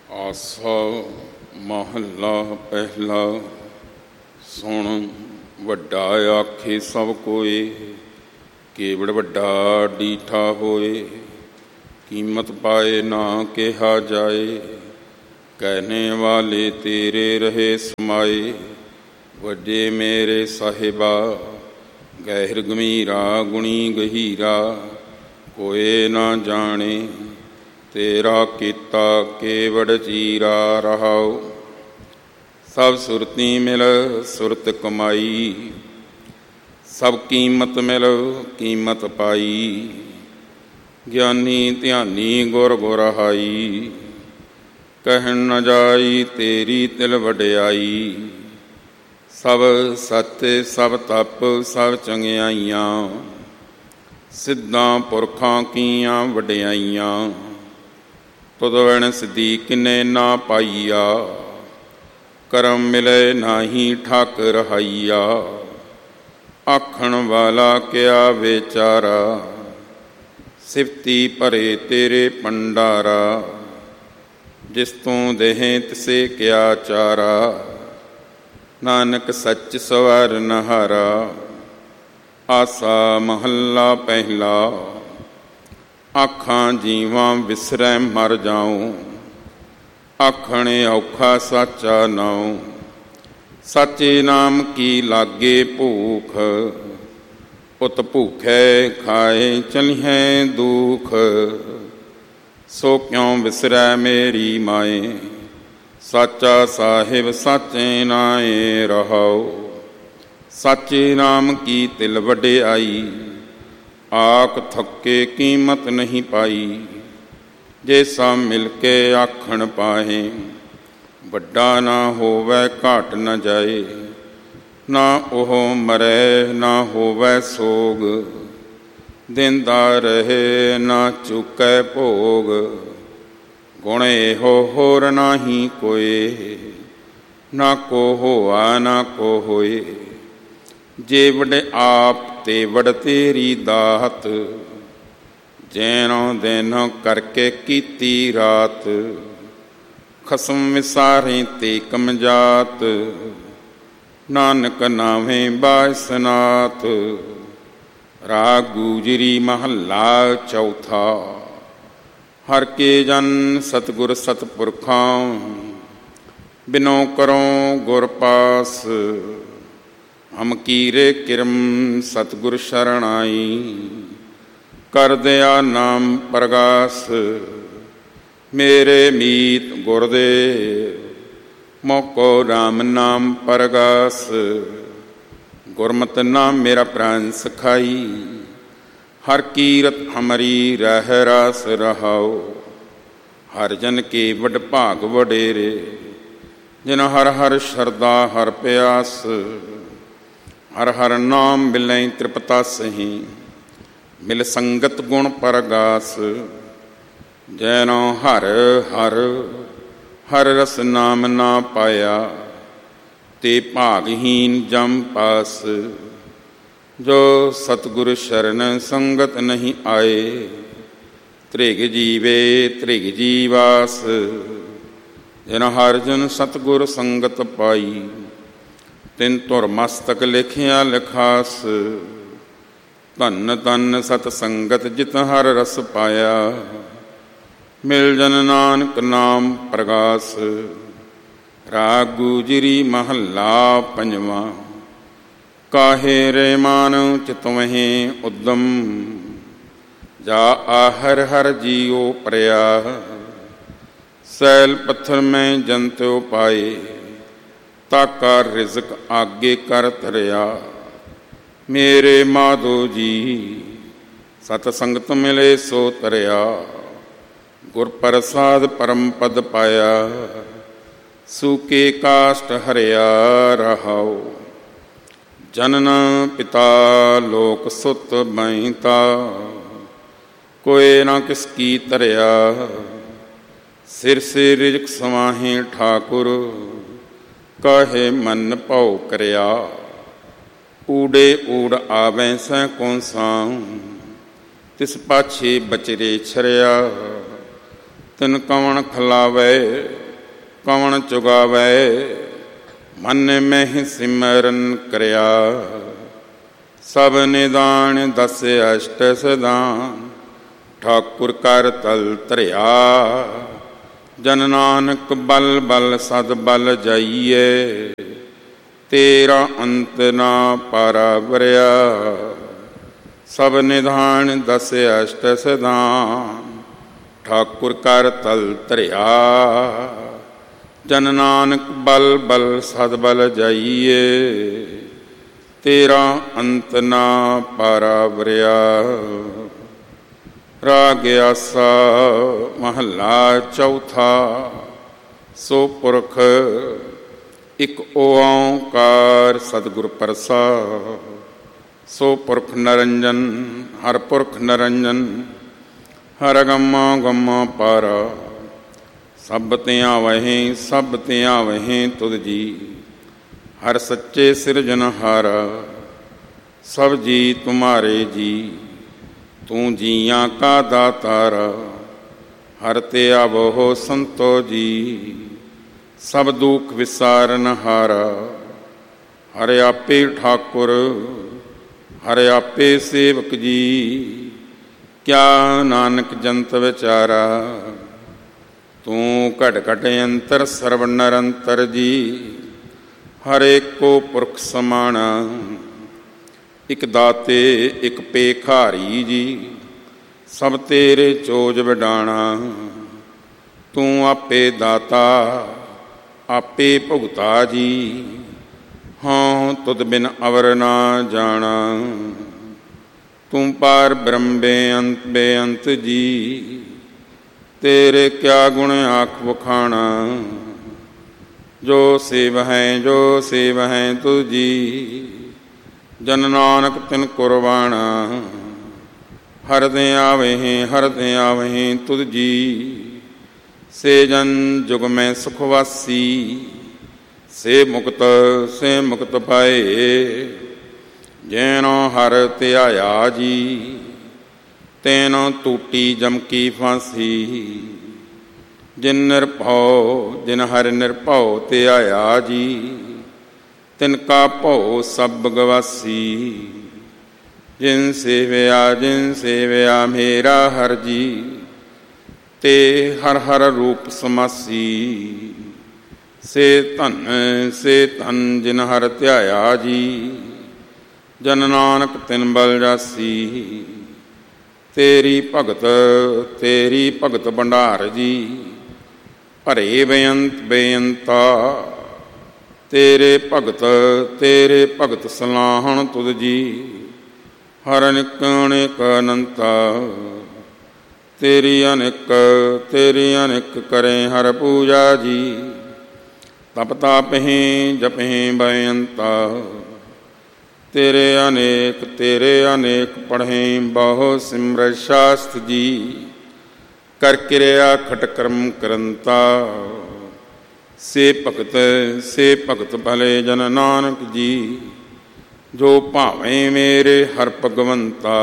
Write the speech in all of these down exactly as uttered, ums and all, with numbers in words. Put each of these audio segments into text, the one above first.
ਆਸਾ ਮਹੱਲਾ ਪਹਿਲਾ। ਸੁਣ ਵੱਡਾ ਆਖੇ ਸਭ ਕੋਏ, ਕੇਵੜ ਵੱਡਾ ਡੀਠਾ ਹੋਏ। ਕੀਮਤ ਪਾਏ ਨਾ ਕਿਹਾ ਜਾਏ, ਕਹਿਣੇ ਵਾਲੇ ਤੇਰੇ ਰਹੇ ਸਮਾਏ। ਵੱਡੇ ਮੇਰੇ ਸਾਹਿਬਾ, ਗਹਿਰ ਗੰਭੀਰਾ ਗੁਣੀ ਗਹੀਰਾ। ਕੋਏ ਨਾ ਜਾਣੇ ਤੇਰਾ ਕੀਤਾ ਕੇਵੜ ਚੀਰਾ ਰਹਾਉ। ਸਭ ਸੁਰਤੀ ਮਿਲ ਸੁਰਤ ਕਮਾਈ, ਸਭ ਕੀਮਤ ਮਿਲ ਕੀਮਤ ਪਾਈ। ਗਿਆਨੀ ਧਿਆਨੀ ਗੁਰ ਗੁਰਹਾਈ, ਕਹਿਣ ਨ ਜਾਈ ਤੇਰੀ ਤਿਲ ਵਡਿਆਈ। ਸਭ ਸੱਚ ਸਭ ਤਪ ਸਭ ਚੰਗਿਆਈਆਂ, ਸਿੱਧਾਂ ਪੁਰਖਾਂ ਕੀਆਂ ਵਡਿਆਈਆਂ। ਤੁਧ ਵਣ ਸਿੱਧੀ ਕਿਨੇ ਨਾ ਪਾਈਆ, ਕਰਮ ਮਿਲੇ ਨਾਹੀ ਠਾਕ ਰਹਾਈਆ। ਆਖਣ ਵਾਲਾ ਕਿਆ ਵਿਚਾਰਾ, ਸਿਫਤੀ ਭਰੇ ਤੇਰੇ ਭੰਡਾਰਾ। ਜਿਸ ਤੂੰ ਦੇਹ ਤਿਸੇ ਕਿਆ ਚਾਰਾ, ਨਾਨਕ ਸੱਚ ਸਵਰ ਨਹਾਰਾ। ਆਸਾ ਮਹੱਲਾ ਪਹਿਲਾ। ਆਖਾਂ ਜੀਵਾਂ ਵਿਸਰੈ ਮਰ ਜਾਉ, ਆਖਣ ਔਖਾ ਸਾਚਾ ਨਾਉ। ਸਾਚੇ ਨਾਮ ਕੀ ਲਾਗੇ ਭੂਖ, ਉਤ ਭੂਖੈ ਖਾਏ ਚਲਿਹੈ ਦੁਖ। ਸੋ ਕਿਉ ਵਿਸਰੈ ਮੇਰੀ ਮਾਏ, ਸਾਚਾ ਸਾਹਿਬ ਸਾਚੇ ਨਾਏ ਰਹਾਉ। ਸਾਚੇ ਨਾਮ ਕੀ ਤਿਲ ਵਡਿਆਈ, ਆਖ ਥੱਕੇ ਕੀਮਤ ਨਹੀਂ ਪਾਈ। ਜੇ ਸਭ ਮਿਲ ਕੇ ਆਖਣ ਪਾਹੇ, ਵੱਡਾ ਨਾ ਹੋਵੈ ਘਾਟ ਨ ਜਾਏ। ਨਾ ਉਹ ਮਰੈ ਨਾ ਹੋਵੈ ਸੋਗ, ਦਿੰਦਾ ਰਹੇ ਨਾ ਚੁਕੈ ਭੋਗ। ਗੁਣ ਇਹੋ ਹੋਰ ਨਾਹੀ ਕੋਏ, ਨਾ ਕੋ ਹੋਆ ਨਾ ਕੋ ਹੋਏ। ਜੇ ਵਡ ਆਪ ਤੇ ਵਡ ਤੇਰੀ ਦਾਤ, ਜੈਨੋ ਦਿਨ ਕਰਕੇ ਕੀਤੀ ਰਾਤ। ਖਸਮ ਵਿਸਾਰੇ ਤੇ ਕਮਜਾਤ, ਨਾਨਕ ਨਾਵੇਂ ਬਾਸਨਾਤ। ਰਾਗ ਗੂਜਰੀ ਮਹੱਲਾ ਚੌਥਾ। ਹਰ ਕੇ ਜਨ ਸਤਿਗੁਰ ਸਤਿਪੁਰਖਾਂ, ਬਿਨੋ ਕਰੋ ਗੁਰ ਪਾਸ। ਹਮ ਕੀਰੇ ਕਿਰਮ ਸਤਿਗੁਰ ਸ਼ਰਣਾਈ, ਕਰ ਦਿਆ ਨਾਮ ਪ੍ਰਗਾਸ। ਮੇਰੇ ਮੀਤ ਗੁਰਦੇਵ, ਮੋਕੋ ਰਾਮ ਨਾਮ ਪ੍ਰਗਾਸ। ਗੁਰਮਤਿ ਨਾਮ ਮੇਰਾ ਪ੍ਰਾਨ ਸਖਾਈ, ਹਰ ਕੀਰਤ ਹਮਰੀ ਰਹਿ ਰਾਸ ਰਹਾਉ। ਹਰ ਜਨ ਕੇ ਵਡ ਭਾਗ ਵਡੇਰੇ, ਜਿਨ ਹਰ ਹਰ ਸ਼ਰਧਾ ਹਰ ਪਿਆਸ। ਹਰ ਹਰ ਨਾਮ ਮਿਲੈ ਤ੍ਰਿਪਤਾ ਸਹੀ, ਮਿਲ ਸੰਗਤ ਗੁਣ ਪਰਗਾਸ। ਜੈਨੋ ਹਰ ਹਰ ਹਰ ਰਸ ਨਾਮ ਨਾ ਪਾਇਆ, ਤੇ ਭਾਗਹੀਨ ਜਮ ਪਾਸ। ਜੋ ਸਤਿਗੁਰ ਸ਼ਰਨ ਸੰਗਤ ਨਹੀਂ ਆਏ, ਤ੍ਰਿਗ ਜੀਵੇ ਤ੍ਰਿਗ ਜੀਵਾਸ। ਜਿਨ ਹਰ ਜਨ ਸਤਿਗੁਰ ਸੰਗਤ ਪਾਈ, ਤਿਨ ਧੁਰ ਮਸਤਕ ਲਿਖਿਆ ਲਿਖਾਸ। ਧੰਨ ਧੰਨ ਸਤ ਸੰਗਤ ਜਿਤ ਹਰ ਰਸ ਪਾਇਆ, ਮਿਲ ਜਨ ਨਾਨਕ ਨਾਮ ਪ੍ਰਗਾਸ। ਰਾਗ ਗੂਜਰੀ ਮਹੱਲਾ ਪੰਜਵਾਂ। ਕਾਹੇ ਰੇ ਮਾਨ ਚਿਤਵਹਿ ਉਦਮ, ਜਾ ਆਹਰ ਹਰ ਜੀਉ ਪਰਿਆ। ਸੈਲ ਪੱਥਰ ਮੈਂ ਜੰਤਿਉ ਪਾਏ, ਤਾਕਾ ਰਿਜ਼ਕ ਆਗੇ ਕਰ ਧਰਿਆ। ਮੇਰੇ ਮਾਧੋ ਜੀ ਸਤ ਸੰਗਤ ਮਿਲੇ ਸੋ ਤਰਿਆ। ਗੁਰ ਪ੍ਰਸਾਦ ਪਰਮ ਪਦ ਪਾਇਆ, ਸੂਕੇ ਕਾਸ਼ਟ ਹਰਿਆ ਰਹਾਉ। ਜਨਨ ਪਿਤਾ ਲੋਕ ਸੁਤ ਬੈਂਤਾ, ਕੋਏ ਨਾ ਕਿਸ ਕੀ ਧਰਿਆ। ਸਿਰ ਸੇ ਰਿਜਕ ਸਮਾਹੇ ਠਾਕੁਰ, ਕਾਹੇ ਮਨ ਭਉ ਕਰਿਆ। ਊੜੇ ਊੜ ਆਵੈ ਸੈ ਕੌਂਸਾਂ, ਤਿਸ ਪਾਛੇ ਬਚਰੇ ਛਰਿਆ। ਤਿਨ ਕਵਣ ਖਿਲਾਵੈ ਕਵਣ ਚੁਗਾਵੈ, ਮਨ ਮਹਿ ਸਿਮਰਨ ਕਰਿਆ। ਸਭ ਨਿਦਾਨ ਦਸ ਅਸ਼ਟ ਸਦਾਨ, ਠਾਕੁਰ ਕਰ ਤਲ ਧਰਿਆ। ਜਨ ਨਾਨਕ ਬਲ ਬਲ ਸਦ ਬਲ ਜਾਈਏ, ਤੇਰਾ ਅੰਤ ਨਾ ਪਾਰਾ ਵਰਿਆ। ਸਭ ਨਿਧਾਨ ਦਸ ਅਸ਼ਟ ਸਦਾਨ, ਠਾਕੁਰ ਕਰ ਤਲ ਧਰਿਆ। ਜਨ ਨਾਨਕ ਬਲ ਬਲ ਸਦ ਬਲ ਜਾਈਏ, ਤੇਰਾ ਅੰਤ ਨਾ ਪਾਰਾ ਵਰਿਆ। ਰਾਗ ਆਸਾ ਮਹੱਲਾ ਚੌਥਾ। ਸੋ ਪੁਰਖ ਇਕ ਓਂਕਾਰ ਸਤਿਗੁਰ ਪ੍ਰਸਾਦਿ। ਸੋ ਪੁਰਖ ਨਿਰੰਜਨ ਹਰ ਪੁਰਖ ਨਿਰੰਜਨ, ਹਰ ਗਮਾ ਗਮਾ ਪਰ। ਸਭ ਤੇ ਆਵਹਿ ਸਭ ਤੇ ਆਵਹਿ ਤੁਧ ਜੀ, ਹਰ ਸੱਚੇ ਸਿਰਜਨਹਾਰ। ਸਭ ਜੀ ਤੁਮਾਰੇ ਜੀ, ਤੂੰ ਜੀਆਂ ਕਾ ਦਾਤਾਰ। ਹਰ ਤੇ ਆਵੋ ਸੰਤੋ ਜੀ, ਸਭ ਦੁੱਖ ਵਿਸਾਰਨਹਾਰ। ਹਰ ਆਪੇ ਠਾਕੁਰ ਹਰ ਆਪੇ ਸੇਵਕ ਜੀ, ਕਿਆ ਨਾਨਕ ਜੰਤ ਵਿਚਾਰਾ। ਤੂੰ ਘਟ ਘਟ ਅੰਤਰ ਸਰਵ ਨਿਰੰਤਰ ਜੀ, ਹਰ ਏਕੋ ਪੁਰਖ ਸਮਾਣਾ। ਇਕ ਦਾਤੇ ਇਕ ਭੇਖਾਰੀ ਜੀ, ਸਭ ਤੇਰੇ ਚੋਜ ਵਿਡਾਣਾ। ਤੂੰ ਆਪੇ ਦਾਤਾ ਆਪੇ ਭੁਗਤਾ ਜੀ, ਹਾਂ ਤੁਧ ਬਿਨ ਅਵਰ ਨਾ ਜਾਣਾ। ਤੂੰ ਪਾਰ ਬ੍ਰਹਮ ਬੇਅੰਤ ਬੇਅੰਤ ਜੀ, ਤੇਰੇ ਕਿਆ ਗੁਣ ਆਖ ਵਖਾਣਾ। ਜੋ ਸੇਵ ਹੈ ਜੋ ਸੇਵ ਹੈ ਤੁਧ ਜੀ, ਜਨ ਨਾਨਕ ਤਿਨ ਕੁਰਬਾਣਾ। ਹਰ ਦੇ ਆਵਹਿ ਹਰ ਦੇ ਆਵਹਿ ਤੁਧ ਜੀ, ਸੇ ਜਨ ਜੁਗ ਮੈਂ ਸੁਖ ਵਾਸੀ। ਸੇ ਮੁਕਤ ਸੇ ਮੁਕਤ ਪਾਏ, ਜੈਨੋ ਹਰ ਧਿਆਇਆ ਜੀ। ਤੈਨੋ ਟੂਟੀ ਜਮ ਕੀ ਫਾਂਸੀ, ਜਿਨ ਨਿਰਭਉ ਜਿਨ ਹਰਿ ਨਿਰਭਉ ਧਿਆਇਆ ਜੀ। ਤਿਨ ਕਾ ਭਉ ਸਭ ਗਵਾਸੀ, ਜਿਨ ਸੇਵਿਆ ਜਿਨ ਸੇਵਿਆ ਮੇਰਾ ਹਰ ਜੀ। ਤੇ ਹਰ ਹਰ ਰੂਪ ਸਮਾਸੀ, ਸੇ ਧਨ ਸੇ ਧਨ ਜਿਨ ਹਰ ਧਿਆਇਆ ਜੀ। ਜਨ ਨਾਨਕ ਤਿਨ ਬਲ ਜਾਸੀ, ਤੇਰੀ ਭਗਤ ਤੇਰੀ ਭਗਤ ਭੰਡਾਰ ਜੀ। ਭਰੇ ਬੇਅੰਤ ਬੇਅੰਤਾ, ਤੇਰੇ ਭਗਤ ਤੇਰੇ ਭਗਤ ਸਲਾਹਣ ਤੁਧ ਜੀ। ਹਰ ਅਨੇਕ ਅਨੇਕ ਅਨੰਤਾ, ਤੇਰੀ ਅਨੇਕ ਤੇਰੀ ਅਨੇਕ ਕਰੇ ਹਰ ਪੂਜਾ ਜੀ। ਤਪ ਤਾਪਹਿ ਜਪਹਿ ਬੇਅੰਤਾ, ਤੇਰੇ ਅਨੇਕ ਤੇਰੇ ਅਨੇਕ ਪੜ੍ਹੇ ਬਹੁ ਸਿਮਰ ਸ਼ਾਸਤ ਜੀ। ਕਰ ਕਿਰਿਆ ਖਟ ਕਰਮ ਕਰੰਤਾ, ਸੇ ਭਗਤ ਸੇ ਭਗਤ ਭਲੇ ਜਨ ਨਾਨਕ ਜੀ। ਜੋ ਭਾਵੇਂ ਮੇਰੇ ਹਰ ਭਗਵੰਤਾ,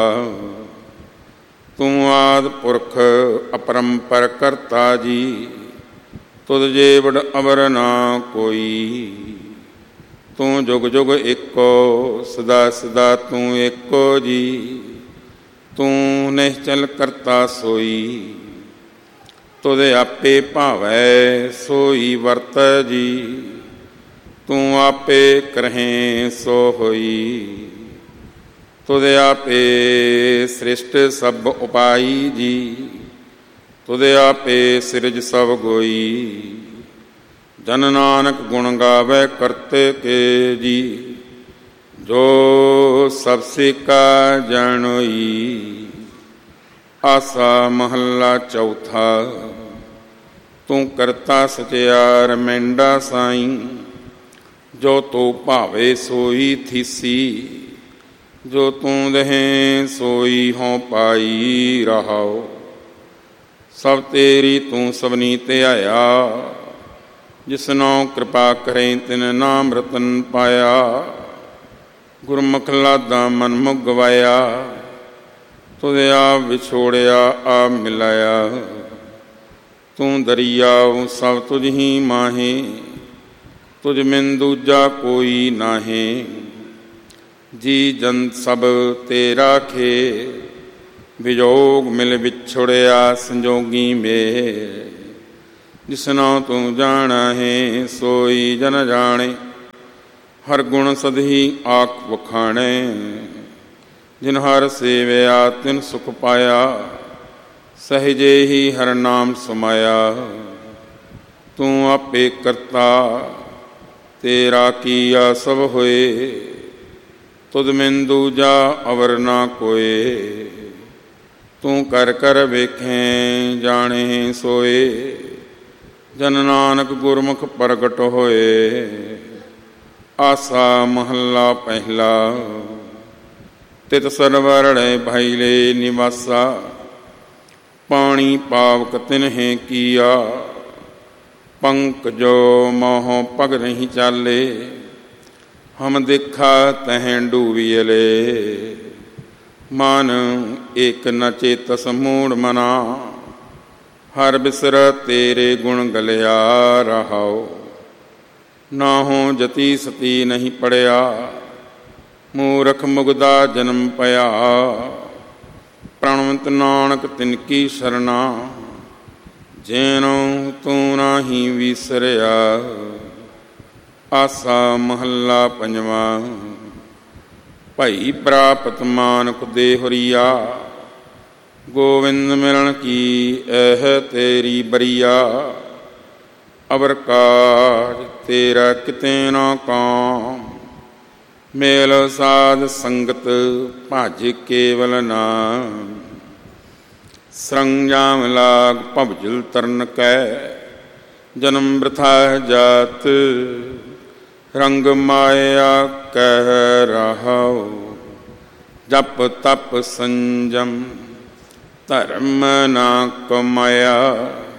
ਤੂੰ ਆਦਿ ਪੁਰਖ ਅਪਰੰਪਰ ਕਰਤਾ ਜੀ। ਤੁਧ ਜੇਵੜ ਅਵਰ ਨਾ ਕੋਈ, ਤੂੰ ਜੁਗ ਜੁਗ ਏਕੋ ਸਦਾ ਸਦਾ ਤੂੰ ਏਕੋ ਜੀ। ਤੂੰ ਨਿਸ਼ਚਲ ਕਰਤਾ ਸੋਈ, ਤੁਧ ਆਪੇ ਭਾਵੈ ਸੋਈ ਵਰਤ ਜੀ। ਤੂੰ ਆਪੇ ਕਰਹਿ ਸੋ ਹੋਈ, ਤੁਧ ਆਪੇ ਸ੍ਰਿਸ਼ਟ ਸਭ ਉਪਾਈ ਜੀ। ਤੁਧ ਆਪੇ ਸਿਰਜ ਸਭ ਗੋਈ, ਜਨ ਨਾਨਕ ਗੁਣ ਗਾਵੇ ਕਰਤੇ ਕੇ ਜੀ। ਜੋ ਸਭ ਸਿਕਾ ਜਾਣੋਈ। ਆਸਾ ਮਹੱਲਾ ਚੌਥਾ। ਤੂੰ ਕਰਤਾ ਸਚਿਆਰ ਮੈਂਡਾ ਸਾਈਂ, ਜੋ ਤੂੰ ਭਾਵੇ ਸੋਈ ਥੀਸੀ। ਜੋ ਤੂੰ ਦਹੇ ਸੋਈ ਹੋਂ ਪਾਈ ਰਹਾਓ। ਸਭ ਤੇਰੀ ਤੂੰ ਸਭਨੀ ਧਿਆਇਆ, ਜਿਸਨੋਂ ਕਿਰਪਾ ਕਰੇ ਤਿਨ ਨਾਮ ਰਤਨ ਪਾਇਆ। ਗੁਰਮੁਖ ਲਾਦਾ ਮਨ ਮੁਖ ਗਵਾਇਆ, ਤੁਧ ਆਪ ਵਿਛੋੜਿਆ ਆਪ ਮਿਲਾਇਆ। ਤੂੰ ਦਰਿਆਉ ਸਭ ਤੁਝ ਹੀ ਮਾਹੇ, ਤੁਝ ਮਿਨ ਦੂਜਾ ਕੋਈ ਨਾਹੀਂ। ਜੀ ਜੰਤ ਸਭ ਤੇਰਾ ਖੇ, ਵਿਜੋਗ ਮਿਲ ਵਿਛੁੜਿਆ ਸੰਜੋਗੀ ਮੇ। ਜਿਸਨੋ ਤੂੰ ਜਾਣਾ ਹੈ ਸੋਈ ਜਨ ਜਾਣੇ, ਹਰ ਗੁਣ ਸਦਹੀ ਆਖ ਵਖਾਣੇ। ਜਿਨ ਹਰ ਸੇਵਿਆ ਤਿਨ ਸੁਖ ਪਾਇਆ, ਸਹਿਜੇ ਹੀ ਹਰ ਨਾਮ ਸਮਾਇਆ। ਤੂੰ ਆਪੇ ਕਰਤਾ ਤੇਰਾ ਕੀਆ ਸਭ ਹੋਏ, ਤੁਧ ਮਿਨ ਦੂਜਾ ਅਵਰ ਨਾ ਕੋਏ। ਤੂੰ ਕਰ ਕਰ ਵੇਖੇ ਜਾਣੇ ਸੋਏ, ਜਨ ਨਾਨਕ ਗੁਰਮੁਖ ਪ੍ਰਗਟ ਹੋਏ। ਆਸਾ ਮਹੱਲਾ ਪਹਿਲਾ। ਤਿਤ ਸਰਵਰੜੈ ਭਾਈਲੇ ਨਿਵਾਸਾ, ਪਾਣੀ ਪਾਵਕ ਤਿਨਹਿ ਕੀਆ। ਪੰਕ ਜੋ ਮੋਹ ਪਗ ਨਹੀਂ ਚਾਲੇ, ਹਮ ਦੇਖਾ ਤਹਿ ਡੂਬੀਲੇ। ਮਨ ਏਕ ਨ ਚੇਤਸ ਮੂੜ ਮਨਾ, ਹਰ ਬਿਸਰ ਤੇਰੇ ਗੁਣ ਗਲਿਆ ਰਹਾਉ। ਨਾਹੋ ਜਤੀ ਸਤੀ ਨਹੀਂ ਪੜਿਆ, ਮੂਰਖ ਮੁਗਦਾ ਜਨਮ ਪਿਆ। ਪ੍ਰਣਵੰਤ ਨਾਨਕ ਤਿਨ ਕੀ ਸਰਨਾ, ਜੈਨੋ ਤੂੰ ਨਾਹੀ ਵਿਸਰਿਆ। ਆਸਾ ਮਹੱਲਾ ਪੰਜਵਾਂ। ਭਾਈ ਪ੍ਰਾਪਤ ਮਾਨੁਖ ਦੇ ਹੁਰੀਆ, ਗੋਵਿੰਦ ਮਿਲਣ ਕੀ ਇਹ ਤੇਰੀ ਬਰੀਆ। ਅਵਰ ਕਾਜ ਤੇਰਾ ਕਿਤੇ ਨਾ ਕਾਮ, ਮੇਲ ਸਾਧ ਸੰਗਤ ਭਜ ਕੇਵਲ ਨਾਮ। ਸਰੰਜਾਮ ਲਾਗ ਭਵਜਲ ਤਰਨ ਕੈ, ਜਨਮ ਬ੍ਰਿਥਾ ਜਾਤ। ਰੰਗ ਮਾਇਆ ਕਹਿ ਰਹਾਉ, ਜਪ ਤਪ ਸੰਜਮ ਧਰਮ ਨਾ ਕਮਾਇਆ।